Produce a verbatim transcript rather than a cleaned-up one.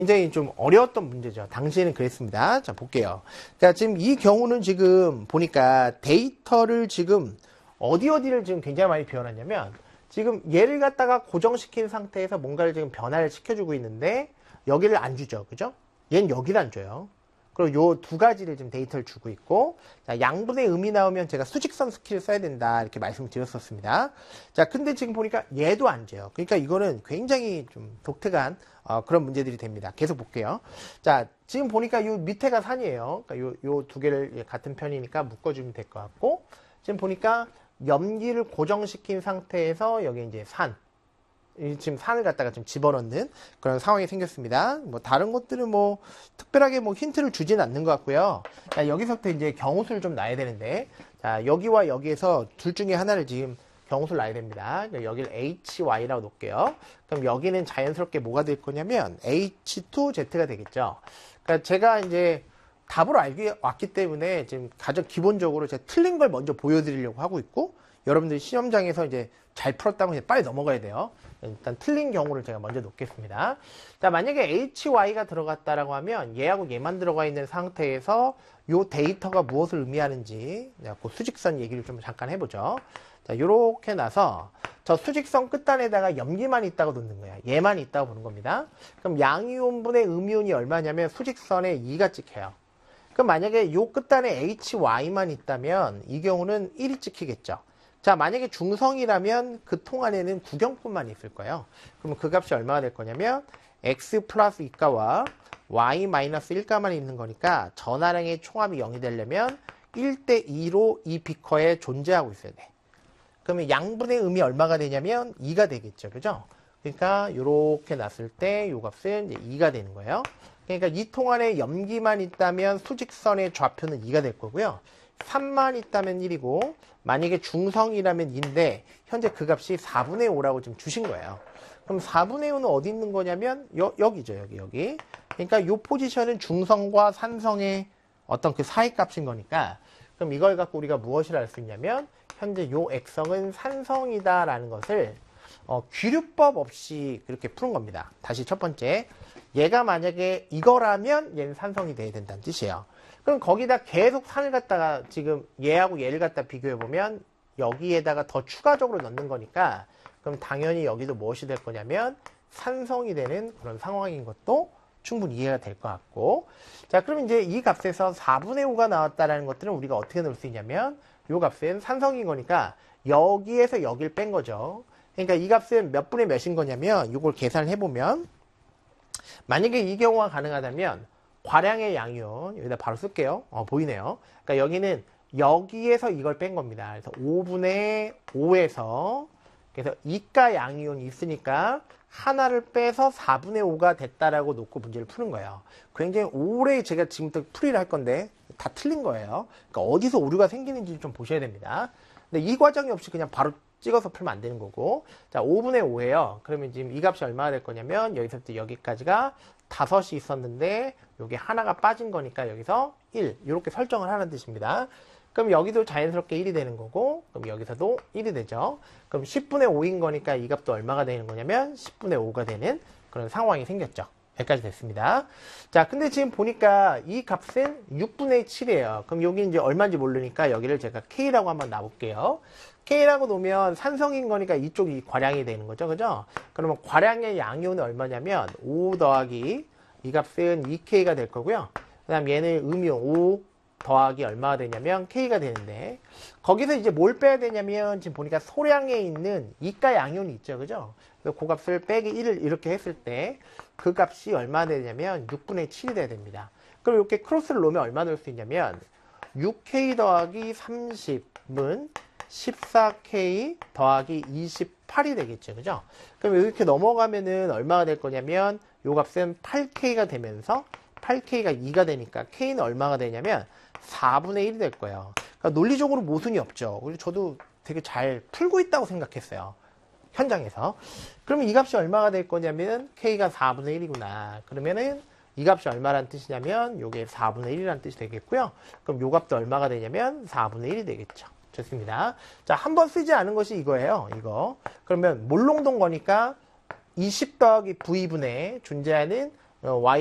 굉장히 좀 어려웠던 문제죠. 당시에는 그랬습니다. 자, 볼게요. 자, 지금 이 경우는 지금 보니까 데이터를 지금 어디 어디를 지금 굉장히 많이 비워놨냐면 지금 얘를 갖다가 고정시킨 상태에서 뭔가를 지금 변화를 시켜주고 있는데 여기를 안 주죠. 그죠? 얘는 여기를 안 줘요. 그리고 요 두 가지를 지금 데이터를 주고 있고, 자, 양분의 음이 나오면 제가 수직선 스킬을 써야 된다 이렇게 말씀을 드렸었습니다. 자, 근데 지금 보니까 얘도 안 줘요. 그러니까 이거는 굉장히 좀 독특한 어, 그런 문제들이 됩니다. 계속 볼게요. 자, 지금 보니까 요 밑에가 산이에요. 그러니까 요 요 두 개를 같은 편이니까 묶어주면 될 것 같고, 지금 보니까 염기를 고정시킨 상태에서 여기 이제 산. 지금 산을 갖다가 좀 집어넣는 그런 상황이 생겼습니다. 뭐 다른 것들은 뭐 특별하게 뭐 힌트를 주진 않는 것 같고요. 자, 여기서부터 이제 경우수를 좀 놔야 되는데, 자, 여기와 여기에서 둘 중에 하나를 지금 경우수를 놔야 됩니다. 여기를 에이치 와이라고 놓을게요. 그럼 여기는 자연스럽게 뭐가 될 거냐면 에이치 투 제트가 되겠죠. 그러니까 제가 이제 답을 알기 왔기 때문에 지금 가장 기본적으로 제가 틀린 걸 먼저 보여드리려고 하고 있고, 여러분들이 시험장에서 이제 잘 풀었다고 이제 빨리 넘어가야 돼요. 일단 틀린 경우를 제가 먼저 놓겠습니다. 자, 만약에 에이치 와이가 들어갔다라고 하면 얘하고 얘만 들어가 있는 상태에서 요 데이터가 무엇을 의미하는지 그 수직선 얘기를 좀 잠깐 해보죠. 자, 요렇게 나서 저 수직선 끝단에다가 염기만 있다고 놓는 거야. 얘만 있다고 보는 겁니다. 그럼 양이온분의 음이온이 얼마냐면 수직선에 이가 찍혀요. 그럼 만약에 요 끝단에 에이치 와이만 있다면 이 경우는 일이 찍히겠죠. 자, 만약에 중성이라면 그 통 안에는 구경뿐만 있을 거예요. 그러면 그 값이 얼마가 될 거냐면 x 플러스 이가와 y 마이너스 일가만 있는 거니까 전하량의 총합이 영이 되려면 일 대 이로 이 비커에 존재하고 있어야 돼. 그러면 양분의 음이 얼마가 되냐면 이가 되겠죠. 그죠? 그러니까 이렇게 놨을 때 이 값은 이제 이가 되는 거예요. 그러니까 이 통 안에 염기만 있다면 수직선의 좌표는 이가 될 거고요. 삼만 있다면 일이고, 만약에 중성이라면 이인데 현재 그 값이 사분의 오라고 지금 주신 거예요. 그럼 사분의 오는 어디 있는 거냐면 여, 여기죠. 여기 여기. 그러니까 이 포지션은 중성과 산성의 어떤 그 사이 값인 거니까, 그럼 이걸 갖고 우리가 무엇이라 할 수 있냐면 현재 이 액성은 산성이다 라는 것을 어, 귀류법 없이 그렇게 푸는 겁니다. 다시 첫 번째, 얘가 만약에 이거라면 얘는 산성이 돼야 된다는 뜻이에요. 그럼 거기다 계속 산을 갖다가 지금 얘하고 얘를 갖다 비교해보면 여기에다가 더 추가적으로 넣는 거니까, 그럼 당연히 여기도 무엇이 될 거냐면 산성이 되는 그런 상황인 것도 충분히 이해가 될 것 같고, 자, 그럼 이제 이 값에서 사분의 오가 나왔다라는 것들은 우리가 어떻게 넣을 수 있냐면 이 값은 산성인 거니까 여기에서 여기를 뺀 거죠. 그러니까 이 값은 몇 분의 몇인 거냐면 이걸 계산을 해보면, 만약에 이 경우가 가능하다면 과량의 양이온 여기다 바로 쓸게요. 어, 보이네요. 그러니까 여기는 여기에서 이걸 뺀 겁니다. 그래서 오분의 오에서 그래서 이가 양이온이 있으니까 하나를 빼서 사분의 오가 됐다라고 놓고 문제를 푸는 거예요. 굉장히 오래 제가 지금부터 풀이를 할 건데 다 틀린 거예요. 그러니까 어디서 오류가 생기는지 좀 보셔야 됩니다. 근데 이 과정이 없이 그냥 바로 찍어서 풀면 안 되는 거고, 자, 오분의 오예요. 그러면 지금 이 값이 얼마가 될 거냐면 여기서부터 여기까지가 다섯이 있었는데 여기 하나가 빠진 거니까 여기서 일 이렇게 설정을 하는 뜻입니다. 그럼 여기도 자연스럽게 일이 되는 거고, 그럼 여기서도 일이 되죠. 그럼 십분의 오인 거니까 이 값도 얼마가 되는 거냐면 십분의 오가 되는 그런 상황이 생겼죠. 여기까지 됐습니다. 자, 근데 지금 보니까 이 값은 육분의 칠이에요. 그럼 여기 이제 얼마인지 모르니까 여기를 제가 K라고 한번 놔볼게요. K라고 놓으면 산성인 거니까 이쪽이 과량이 되는 거죠. 그죠? 그러면 과량의 양이온은 얼마냐면 오 더하기 이 값은 이 케이가 될 거고요. 그 다음 얘는 음이온 오 더하기 얼마가 되냐면 K가 되는데, 거기서 이제 뭘 빼야 되냐면 지금 보니까 소량에 있는 이가 양이온이 있죠. 그죠? 그래서 그 값을 빼기 일을 이렇게 했을 때 그 값이 얼마 되냐면 육분의 칠이 돼야 됩니다. 그럼 이렇게 크로스를 놓으면 얼마 넣을 수 있냐면 육 케이 더하기 삼십은 십사 케이 더하기 이십팔이 되겠죠. 그죠? 그럼 이렇게 넘어가면은 얼마가 될 거냐면 요 값은 팔 케이가 되면서 팔 케이가 이가 되니까 K는 얼마가 되냐면 사분의 일이 될 거예요. 그러니까 논리적으로 모순이 없죠. 그리고 저도 되게 잘 풀고 있다고 생각했어요. 현장에서. 그러면 이 값이 얼마가 될 거냐면 K가 사분의 일이구나. 그러면은 이 값이 얼마란 뜻이냐면 요게 사분의 일이라는 뜻이 되겠고요. 그럼 요 값도 얼마가 되냐면 사분의 일이 되겠죠. 좋습니다. 자, 한 번 쓰지 않은 것이 이거예요. 이거. 그러면 몰롱동 거니까 이십 더하기 브이분의 존재하는 어, Y